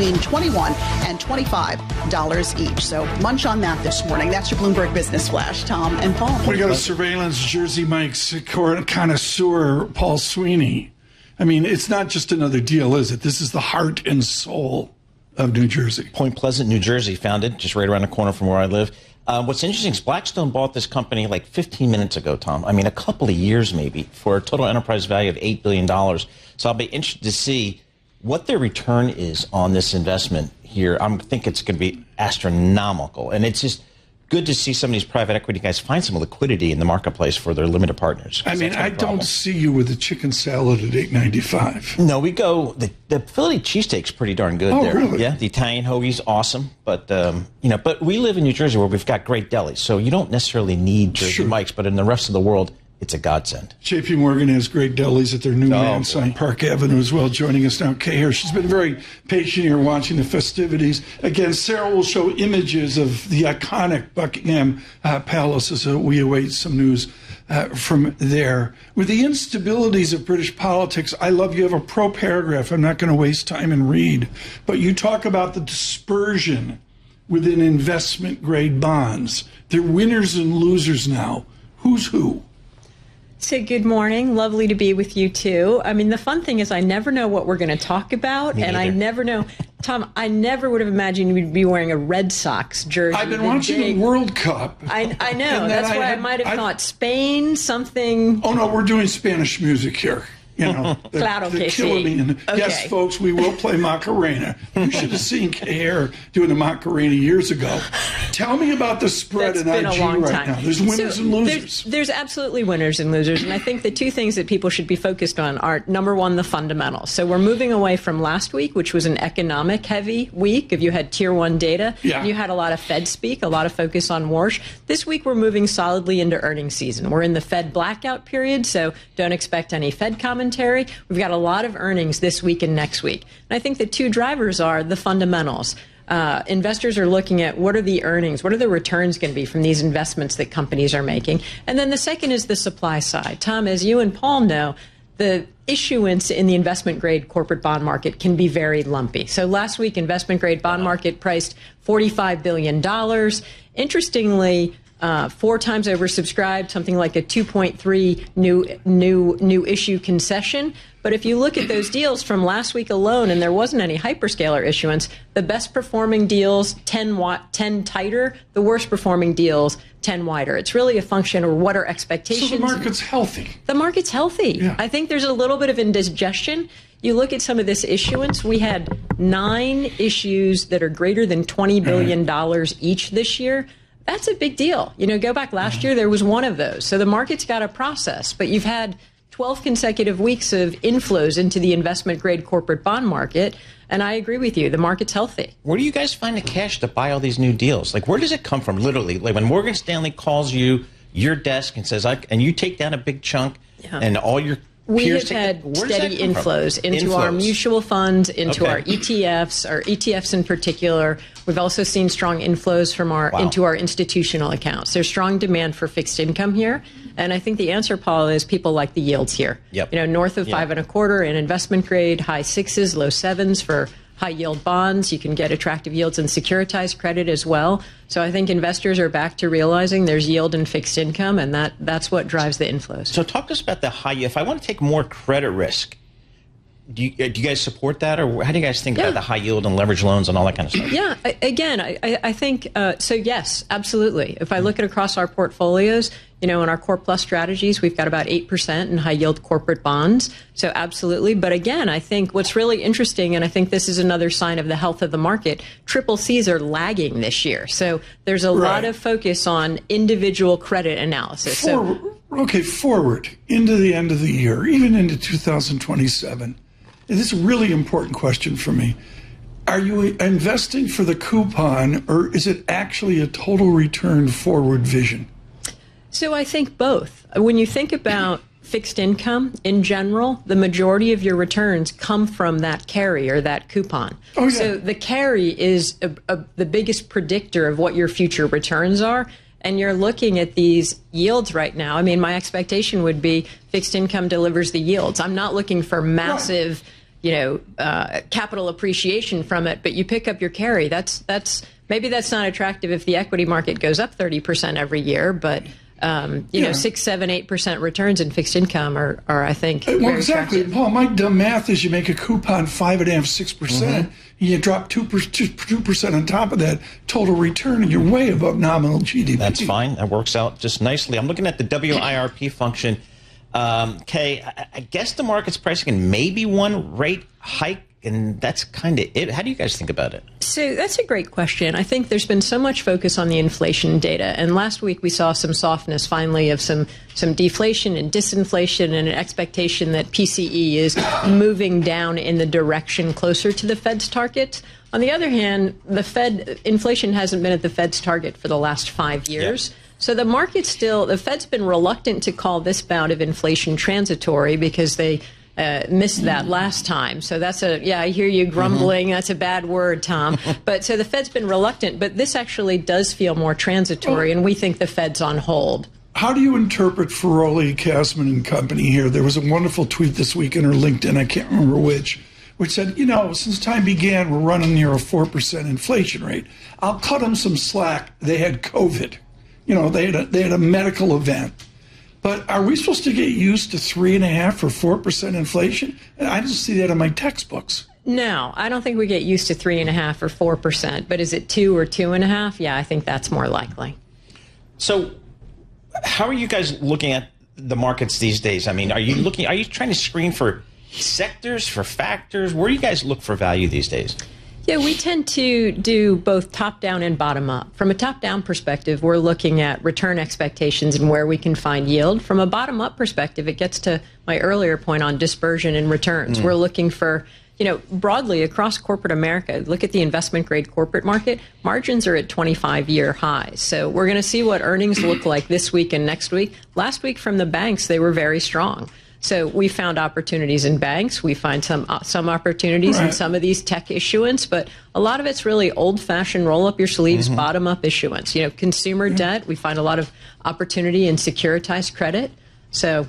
between $21 and $25 each. So munch on that this morning. That's your Bloomberg Business Flash. Tom and Paul. We got a surveillance Jersey Mike's connoisseur, Paul Sweeney. I mean, it's not just another deal, is it? This is the heart and soul of New Jersey. Point Pleasant, New Jersey, founded just right around the corner from where I live. What's interesting is Blackstone bought this company like 15 minutes ago, Tom. I mean, a couple of years maybe, for a total enterprise value of $8 billion. So I'll be interested to see what their return is on this investment here. I think it's going to be astronomical. And it's just good to see some of these private equity guys find some liquidity in the marketplace for their limited partners. I mean, I don't see you with a chicken salad at $8.95. No, we go, the Philly cheesesteak's pretty darn good there. Really? Yeah, the Italian hoagie's awesome. But, but we live in New Jersey where we've got great delis. So you don't necessarily need Jersey Mike's, but in the rest of the world, it's a godsend. J.P. Morgan has great delis at their new man site, Park Avenue as well. Joining us now, Kay Harris. She's been very patient here watching the festivities. Again, Sarah will show images of the iconic Buckingham Palace as we await some news from there. With the instabilities of British politics, I love you have a pro paragraph. I'm not going to waste time and read. But you talk about the dispersion within investment-grade bonds. They're winners and losers now. Who's who? So good morning. Lovely to be with you, too. I mean, the fun thing is I never know what we're going to talk about, and I never know. Tom, I never would have imagined you'd be wearing a Red Sox jersey. I've been watching the World Cup. I know. That's why I might have thought Spain, something. Oh, no, we're doing Spanish music here. You know, Claro que killing me. And okay. Yes, folks, we will play Macarena. You should have seen Kay Harris doing the Macarena years ago. Tell me about the spread in IG right now. There's winners and losers. There's absolutely winners and losers. And I think the two things that people should be focused on are, number one, the fundamentals. So we're moving away from last week, which was an economic-heavy week. If you had Tier 1 data, you had a lot of Fed speak, a lot of focus on Warsh. This week, we're moving solidly into earnings season. We're in the Fed blackout period, so don't expect any Fed commentary. We've got a lot of earnings this week and next week. And I think the two drivers are the fundamentals. Investors are looking at what are the earnings, what are the returns going to be from these investments that companies are making. And then the second is the supply side. Tom, as you and Paul know, the issuance in the investment-grade corporate bond market can be very lumpy. So last week, investment-grade bond market priced $45 billion. Interestingly, 4 times oversubscribed, something like a 2.3 new issue concession. But if you look at those deals from last week alone, and there wasn't any hyperscaler issuance, the best performing deals 10 tighter, the worst performing deals 10 wider. It's really a function of what are expectations. So the market's healthy. The market's healthy. Yeah. I think there's a little bit of indigestion. You look at some of this issuance, we had 9 issues that are greater than $20 billion each this year. That's a big deal. You know, go back last year, there was one of those. So the market's got a process, but you've had 12 consecutive weeks of inflows into the investment-grade corporate bond market, and I agree with you. The market's healthy. Where do you guys find the cash to buy all these new deals? Like, where does it come from, literally? Like, when Morgan Stanley calls you, your desk, and says, and you take down a big chunk, and all your we have had steady inflows into our mutual funds, into our ETFs in particular. We've also seen strong inflows from into our institutional accounts. There's strong demand for fixed income here. And I think the answer, Paul, is people like the yields here. Yep. You know, north of 5.25 in investment grade, high 6s, low 7s for high yield bonds. You can get attractive yields in securitized credit as well. So I think investors are back to realizing there's yield in fixed income, and that's what drives the inflows. So talk to us about the high yield. If I want to take more credit risk, do you guys support that, or how do you guys think about the high yield and leverage loans and all that kind of stuff? Yeah, again, I think so. Yes, absolutely. If I look at across our portfolios, you know, in our Core Plus strategies, we've got about 8% in high yield corporate bonds. So absolutely. But again, I think what's really interesting, and I think this is another sign of the health of the market, triple Cs are lagging this year. So there's a lot of focus on individual credit analysis. Forward into the end of the year, even into 2027. And this is a really important question for me. Are you investing for the coupon, or is it actually a total return forward vision? So I think both. When you think about fixed income in general, the majority of your returns come from that carry or that coupon. Oh, yeah. So the carry is the biggest predictor of what your future returns are. And you're looking at these yields right now. I mean, my expectation would be fixed income delivers the yields. I'm not looking for massive capital appreciation from it, but you pick up your carry. Maybe that's not attractive if the equity market goes up 30% every year, but 6, 7, 8% returns in fixed income are I think, very exactly. attractive. Paul, my dumb math is you make a coupon 5.5%, 6%, and you drop 2% on top of that total return, and you're way above nominal GDP. That's fine. That works out just nicely. I'm looking at the WIRP function. Kay, I guess the market's pricing in maybe one rate hike, and that's kind of it. How do you guys think about it? So that's a great question. I think there's been so much focus on the inflation data. And last week we saw some softness finally of some deflation and disinflation and an expectation that PCE is moving down in the direction closer to the Fed's target. On the other hand, inflation hasn't been at the Fed's target for the last 5 years. Yep. So the Fed's been reluctant to call this bout of inflation transitory because they missed that last time. So I hear you grumbling. That's a bad word, Tom. But so the Fed's been reluctant, but this actually does feel more transitory, and we think the Fed's on hold. How do you interpret Feroli, Kasman and company here? There was a wonderful tweet this week in her LinkedIn, I can't remember which said, since time began, we're running near a 4% inflation rate. I'll cut them some slack. They had COVID. They had a medical event. But are we supposed to get used to 3.5% or 4% inflation? I don't see that in my textbooks. No, I don't think we get used to 3.5% or 4%. But is it 2 or 2.5? Yeah, I think that's more likely. So, how are you guys looking at the markets these days? I mean, are you trying to screen for sectors, for factors? Where do you guys look for value these days? Yeah, we tend to do both top-down and bottom-up. From a top-down perspective, we're looking at return expectations and where we can find yield. From a bottom-up perspective, it gets to my earlier point on dispersion and returns. We're looking for, broadly across corporate America, look at the investment-grade corporate market, margins are at 25-year highs. So we're going to see what earnings look like this week and next week. Last week from the banks, they were very strong. So we found opportunities in banks. We find some opportunities in some of these tech issuance, but a lot of it's really old-fashioned roll-up-your-sleeves, bottom-up issuance. Consumer debt, we find a lot of opportunity in securitized credit. So,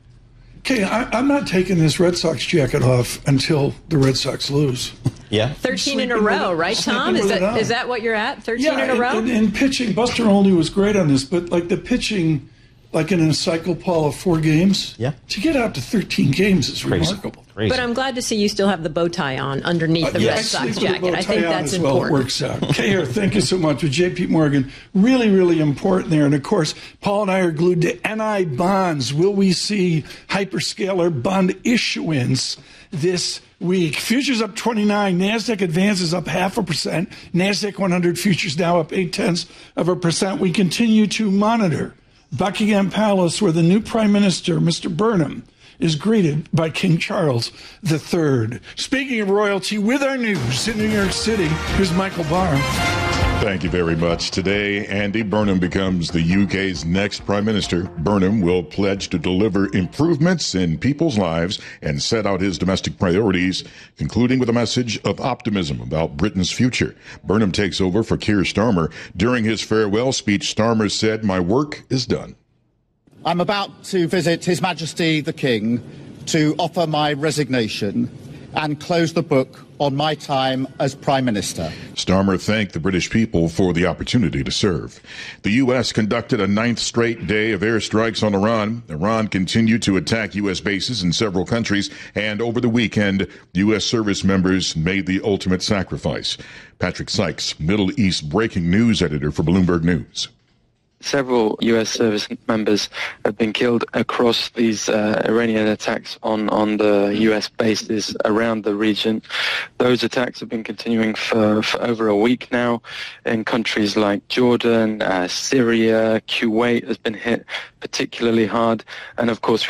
okay, I'm not taking this Red Sox jacket off until the Red Sox lose. Yeah, 13 in a row, right, Tom? Is that what you're at? 13 in a row? In pitching, Buster Olney was great on this, but like the pitching. Like in a cycle, Paul, of 4 games? Yeah. To get out to 13 games is remarkable. Crazy. But I'm glad to see you still have the bow tie on underneath the Red Sox jacket. I think that's important. It works out. Kay, thank you so much. With J.P. Morgan, really, really important there. And, of course, Paul and I are glued to NI bonds. Will we see hyperscaler bond issuance this week? Futures up 29. NASDAQ advances up 0.5%. NASDAQ 100 futures now up 0.8%. We continue to monitor Buckingham Palace, where the new Prime Minister, Mr. Burnham, is greeted by King Charles III. Speaking of royalty, with our news in New York City, here's Michael Barr. Thank you very much. Today, Andy Burnham becomes the UK's next Prime Minister. Burnham will pledge to deliver improvements in people's lives and set out his domestic priorities, concluding with a message of optimism about Britain's future. Burnham takes over for Keir Starmer. During his farewell speech, Starmer said, "My work is done." I'm about to visit His Majesty the King to offer my resignation and close the book on my time as Prime Minister. Starmer thanked the British people for the opportunity to serve. The U.S. conducted a 9th straight day of airstrikes on Iran. Iran continued to attack U.S. bases in several countries, and over the weekend, U.S. service members made the ultimate sacrifice. Patrick Sykes, Middle East breaking news editor for Bloomberg News. Several U.S. service members have been killed across these Iranian attacks on the U.S. bases around the region. Those attacks have been continuing for over a week now in countries like Jordan, Syria, Kuwait has been hit particularly hard, and of course